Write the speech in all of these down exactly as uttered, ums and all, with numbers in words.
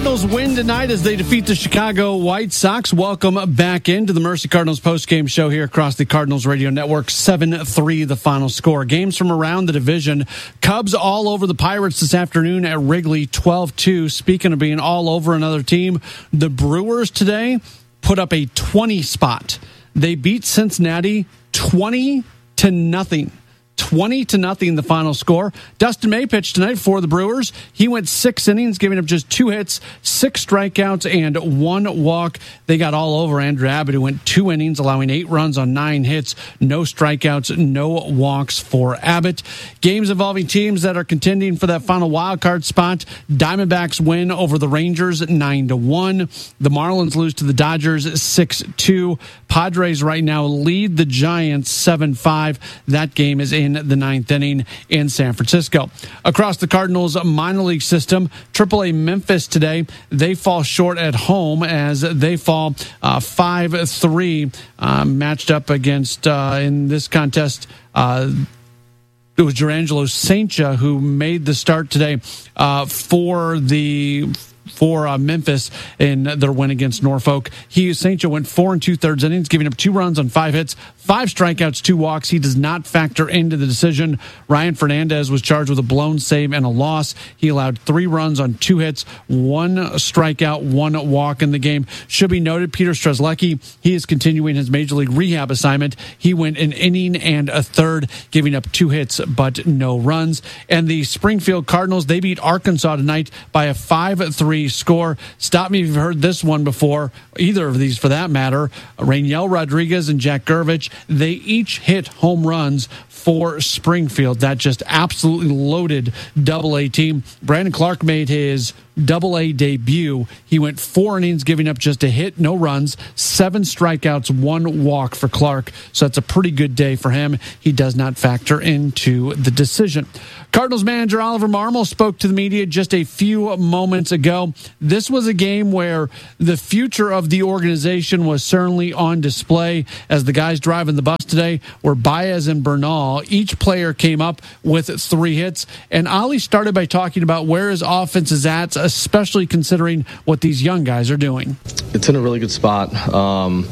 Cardinals win tonight as they defeat the Chicago White Sox. Welcome back into the Mercy Cardinals postgame show here across the Cardinals radio network. seven three the final score. Games from around the division. Cubs all over the Pirates this afternoon at Wrigley, twelve two. Speaking of being all over another team, the Brewers today put up a twenty spot. They beat Cincinnati twenty to nothing. twenty to nothing the final score. Dustin May pitched tonight for the Brewers. He went six innings, giving up just two hits, six strikeouts, and one walk. They got all over Andrew Abbott, who went two innings, allowing eight runs on nine hits, no strikeouts, no walks for Abbott. Games involving teams that are contending for that final wild card spot. Diamondbacks win over the Rangers nine to one. The Marlins lose to the Dodgers six two. Padres right now lead the Giants seven five. That game is in the ninth inning in San Francisco. Across the Cardinals minor league system, triple A Memphis today, they fall short at home as they fall uh, five three, uh, matched up against, uh, in this contest, uh, it was Gerangelo Saincha who made the start today uh, for the for uh, Memphis in their win against Norfolk. He, Saincha, went four and two-thirds innings, giving up two runs on five hits, five strikeouts, two walks. He does not factor into the decision. Ryan Fernandez was charged with a blown save and a loss. He allowed three runs on two hits, one strikeout, one walk in the game. Should be noted, Peter Strzelecki, he is continuing his Major League rehab assignment. He went an inning and a third, giving up two hits but no runs. And the Springfield Cardinals, they beat Arkansas tonight by a five three score. Stop me if you've heard this one before, either of these for that matter. Rainiel Rodriguez and Jack Gervich, they each hit home runs for Springfield. That just absolutely loaded double A team. Brandon Clark made his double A debut. He went four innings, giving up just a hit, no runs, seven strikeouts, one walk for Clark. So that's a pretty good day for him. He does not factor into the decision. Cardinals manager Oliver Marmol spoke to the media just a few moments ago. This was a game where the future of the organization was certainly on display as the guys driving the bus today were Baez and Bernal. Each player came up with three hits. And Ollie started by talking about where his offense is at, especially considering what these young guys are doing. It's in a really good spot. Um,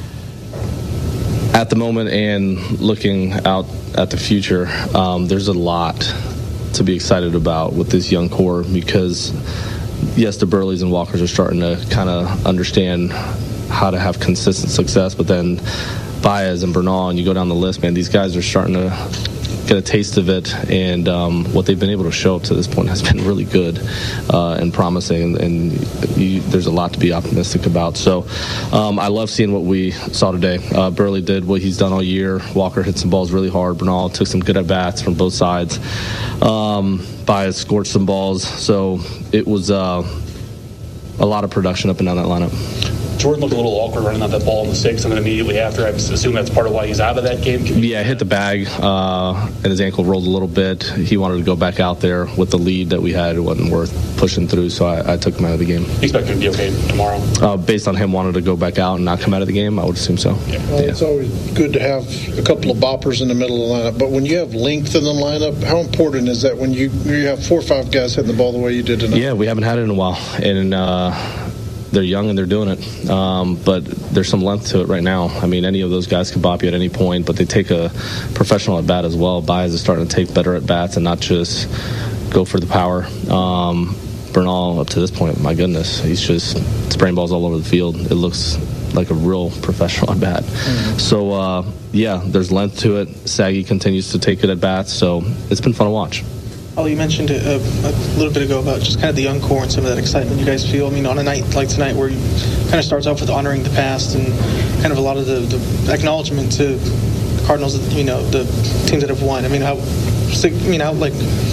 at the moment and looking out at the future, um, there's a lot to be excited about with this young core because, yes, the Burleys and Walkers are starting to kind of understand how to have consistent success, but then Baez and Bernal, and you go down the list, man, these guys are starting to get a taste of it, and um, what they've been able to show up to this point has been really good uh, and promising, and, and you, there's a lot to be optimistic about. So um, I love seeing what we saw today. Uh, Burley did what he's done all year. Walker hit some balls really hard. Bernal took some good at-bats from both sides. Um, Baez scored some balls, so it was uh, a lot of production up and down that lineup. Jordan looked a little awkward running out that ball in the sixth, and then immediately after, I assume that's part of why he's out of that game. Yeah, hit the bag, uh, and his ankle rolled a little bit. He wanted to go back out there with the lead that we had. It wasn't worth pushing through, so I, I took him out of the game. You expect him to be okay tomorrow? Uh, based on him wanting to go back out and not come out of the game, I would assume so. Yeah. Well, yeah. It's always good to have a couple of boppers in the middle of the lineup, but when you have length in the lineup, how important is that when you, you have four or five guys hitting the ball the way you did tonight? Yeah, we haven't had it in a while, and uh, they're young and they're doing it, um, but there's some length to it right now. I mean, any of those guys could bop you at any point, but they take a professional at bat as well. Baez is starting to take better at bats and not just go for the power. Um, Bernal, up to this point, my goodness, he's just spraying balls all over the field. It looks like a real professional at bat. Mm-hmm. So, uh, yeah, there's length to it. Saggy continues to take it at bats, so it's been fun to watch. Oh, you mentioned it a, a little bit ago about just kind of the young core and some of that excitement you guys feel. I mean, on a night like tonight where you kind of starts off with honoring the past and kind of a lot of the, the acknowledgement to the Cardinals, you know, the teams that have won. I mean, how, I mean, how, like,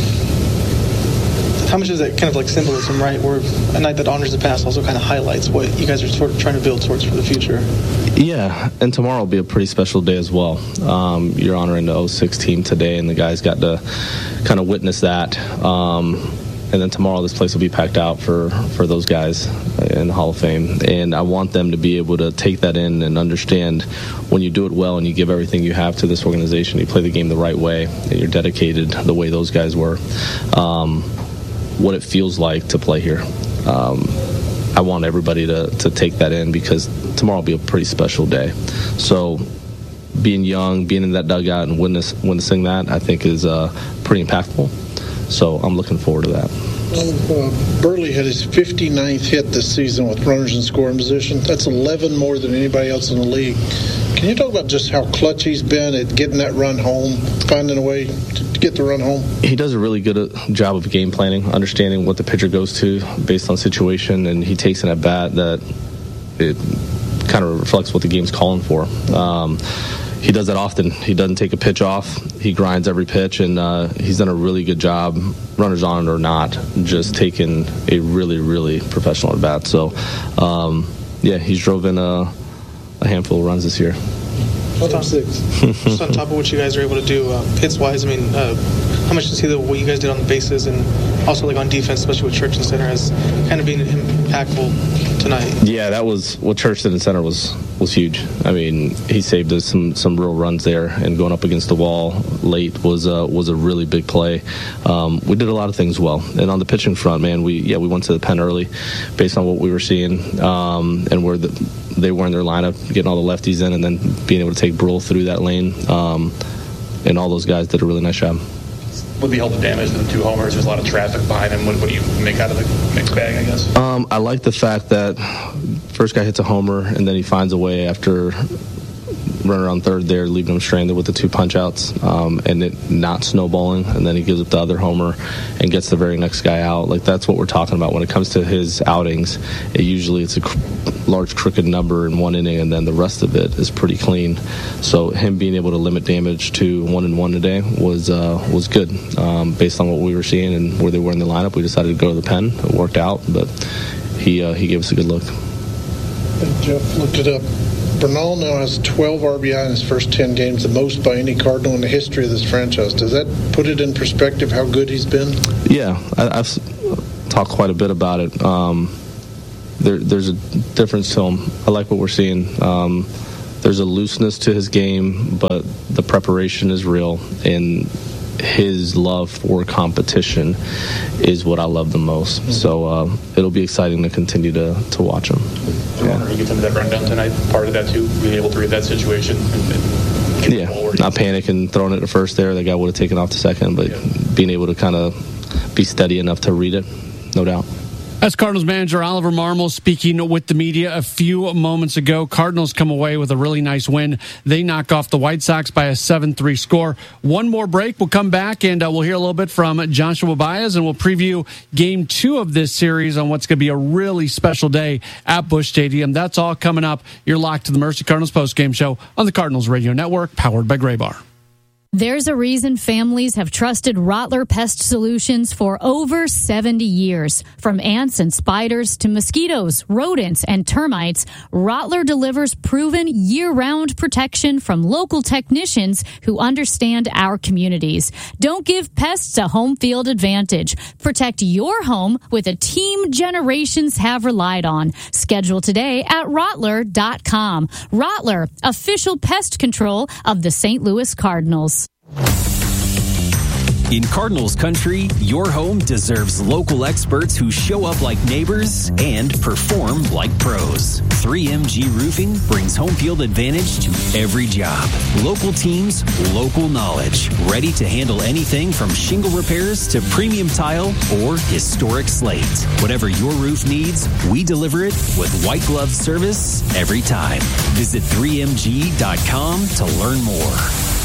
how much is that kind of like symbolism, right? Where a night that honors the past also kind of highlights what you guys are sort of trying to build towards for the future. Yeah, and tomorrow will be a pretty special day as well. Um, you're honoring the oh six team today, and the guys got to kind of witness that. Um, and then tomorrow this place will be packed out for, for those guys in the Hall of Fame. And I want them to be able to take that in and understand when you do it well and you give everything you have to this organization, you play the game the right way, and you're dedicated the way those guys were, um, what it feels like to play here. um, I want everybody to, to take that in because tomorrow will be a pretty special day. So being young, being in that dugout and witness, witnessing that, I think is uh, pretty impactful. So I'm looking forward to that. Well, uh, Burley had his fifty-ninth hit this season with runners in scoring position. That's eleven more than anybody else in the league. Can you talk about just how clutch he's been at getting that run home, finding a way to, to get the run home? He does a really good job of game planning, understanding what the pitcher goes to based on situation, and he takes an at bat that it kind of reflects what the game's calling for. Um, He does that often. He doesn't take a pitch off. He grinds every pitch, and uh, he's done a really good job, runners on it or not, just taking a really, really professional at bat. So, um, yeah, he's drove in a, a handful of runs this year. Top six. Just on top of what you guys are able to do, uh, hits-wise, I mean, uh, how much does he do what you guys did on the bases and also like on defense, especially with Church and Center, as kind of being impactful tonight? Yeah, that was what Church did in center was was huge. I mean, he saved us some some real runs there, and going up against the wall late was uh, was a really big play. Um, we did a lot of things well, and on the pitching front, man, we yeah we went to the pen early, based on what we were seeing um, and where the, they were in their lineup, getting all the lefties in, and then being able to take Brule through that lane, um, and all those guys did a really nice job. Would be helping damage the two homers. There's a lot of traffic behind him. What, what do you make out of the mixed bag, I guess? Um, I like the fact that first guy hits a homer, and then he finds a way after runner on third there, leaving him stranded with the two punch outs, um, and it not snowballing, and then he gives up the other homer and gets the very next guy out. Like, that's what we're talking about when it comes to his outings. It usually it's a cr- large crooked number in one inning, and then the rest of it is pretty clean. So him being able to limit damage to one and one today was uh, was good. Um, based on what we were seeing and where they were in the lineup, we decided to go to the pen. It worked out, but he uh, he gave us a good look. Jeff looked it up. Bernal now has twelve R B I in his first ten games, the most by any Cardinal in the history of this franchise. Does that put it in perspective how good he's been? Yeah, I, I've talked quite a bit about it. Um, there, there's a difference to him. I like what we're seeing. Um, there's a looseness to his game, but the preparation is real, and his love for competition is what I love the most. Mm-hmm. So uh, it'll be exciting to continue to, to watch him. Yeah. He gets into that rundown tonight. Part of that too, being able to read that situation. And, and yeah, not panicking, throwing it to first there. That guy would have taken off to second, but yeah. being able to kind of be steady enough to read it, no doubt. That's Cardinals manager Oliver Marmol speaking with the media a few moments ago. Cardinals come away with a really nice win. They knock off the White Sox by a seven three score. One more break. We'll come back and uh, we'll hear a little bit from Joshua Baez, and we'll preview game two of this series on what's going to be a really special day at Busch Stadium. That's all coming up. You're locked to the Mercy Cardinals postgame show on the Cardinals Radio Network, powered by Graybar. There's a reason families have trusted Rottler Pest Solutions for over seventy years. From ants and spiders to mosquitoes, rodents, and termites, Rottler delivers proven year-round protection from local technicians who understand our communities. Don't give pests a home field advantage. Protect your home with a team generations have relied on. Schedule today at Rottler dot com. Rottler, official pest control of the Saint Louis Cardinals. In Cardinals country, your home deserves local experts who show up like neighbors and perform like pros. three M G Roofing brings home field advantage to every job. Local teams, local knowledge. Ready to handle anything from shingle repairs to premium tile or historic slate. Whatever your roof needs, we deliver it with white glove service every time. Visit three M G dot com to learn more.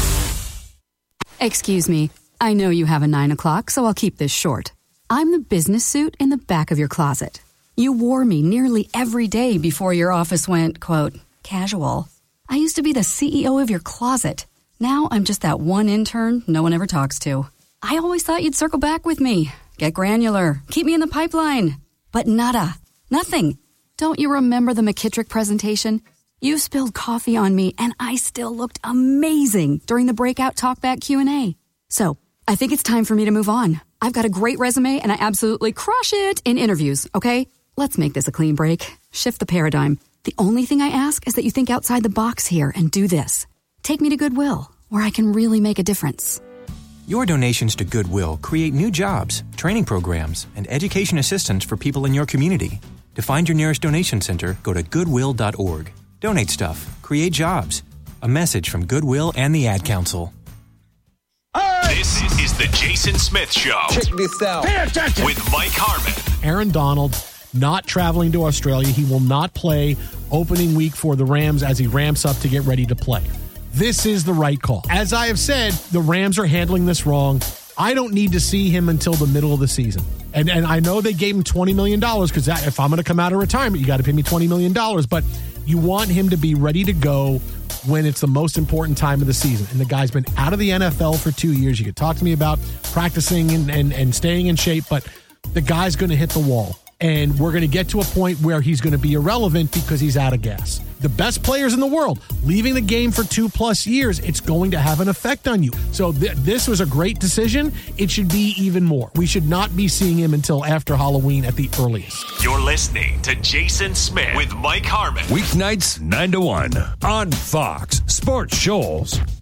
Excuse me. I know you have a nine o'clock, so I'll keep this short. I'm the business suit in the back of your closet. You wore me nearly every day before your office went, quote, casual. I used to be the C E O of your closet. Now I'm just that one intern no one ever talks to. I always thought you'd circle back with me. Get granular. Keep me in the pipeline. But nada. Nothing. Don't you remember the McKittrick presentation? You spilled coffee on me, and I still looked amazing during the breakout talkback Q and A. So, I think it's time for me to move on. I've got a great resume, and I absolutely crush it in interviews, okay? Let's make this a clean break. Shift the paradigm. The only thing I ask is that you think outside the box here and do this. Take me to Goodwill, where I can really make a difference. Your donations to Goodwill create new jobs, training programs, and education assistance for people in your community. To find your nearest donation center, go to goodwill dot org. Donate stuff. Create jobs. A message from Goodwill and the Ad Council. This is the Jason Smith Show. Check this out. Pay attention. With Mike Harmon. Aaron Donald not traveling to Australia. He will not play opening week for the Rams as he ramps up to get ready to play. This is the right call. As I have said, the Rams are handling this wrong. I don't need to see him until the middle of the season. And and I know they gave him twenty million dollars because if I'm going to come out of retirement, you got to pay me twenty million dollars. But you want him to be ready to go when it's the most important time of the season. And the guy's been out of the N F L for two years. You could talk to me about practicing and, and, and staying in shape, but the guy's going to hit the wall. And we're going to get to a point where he's going to be irrelevant because he's out of gas. The best players in the world, leaving the game for two plus years, it's going to have an effect on you. So th- this was a great decision. It should be even more. We should not be seeing him until after Halloween at the earliest. You're listening to Jason Smith with Mike Harmon. Weeknights nine to one on Fox Sports Shoals.